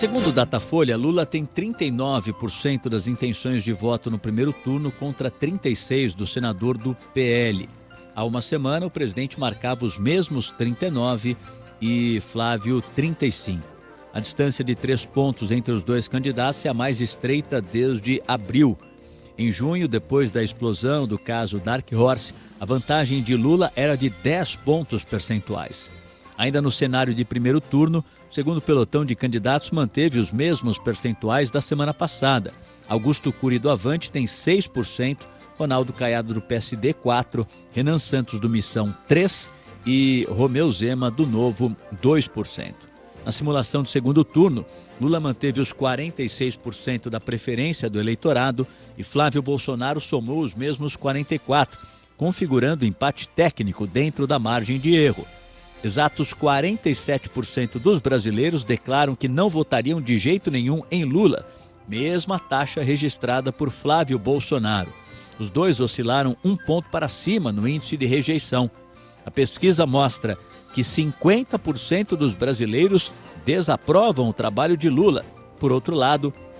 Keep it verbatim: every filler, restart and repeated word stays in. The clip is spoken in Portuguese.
Segundo o Datafolha, Lula tem trinta e nove por cento das intenções de voto no primeiro turno contra trinta e seis por cento do senador do P L. Há uma semana, o presidente marcava os mesmos trinta e nove e Flávio trinta e cinco. A distância de três pontos entre os dois candidatos é a mais estreita desde abril. Em junho, depois da explosão do caso Dark Horse, a vantagem de Lula era de dez pontos percentuais. Ainda no cenário de primeiro turno, o segundo pelotão de candidatos manteve os mesmos percentuais da semana passada. Augusto Cury do Avante tem seis por cento, Ronaldo Caiado do P S D quatro por cento, Renan Santos do Missão três por cento e Romeu Zema do Novo dois por cento. Na simulação do segundo turno, Lula manteve os quarenta e seis por cento da preferência do eleitorado e Flávio Bolsonaro somou os mesmos quarenta e quatro por cento, configurando empate técnico dentro da margem de erro. Exatos quarenta e sete por cento dos brasileiros declaram que não votariam de jeito nenhum em Lula, mesma taxa registrada por Flávio Bolsonaro. Os dois oscilaram um ponto para cima no índice de rejeição. A pesquisa mostra que cinquenta por cento dos brasileiros desaprovam o trabalho de Lula. Por outro lado,